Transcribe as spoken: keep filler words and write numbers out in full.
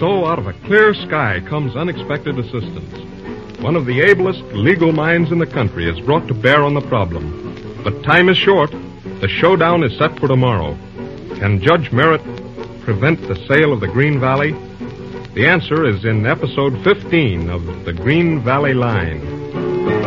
so, out of a clear sky comes unexpected assistance. One of the ablest legal minds in the country is brought to bear on the problem. But time is short. The showdown is set for tomorrow. Can Judge Merritt prevent the sale of the Green Valley? The answer is in episode fifteen of The Green Valley Line.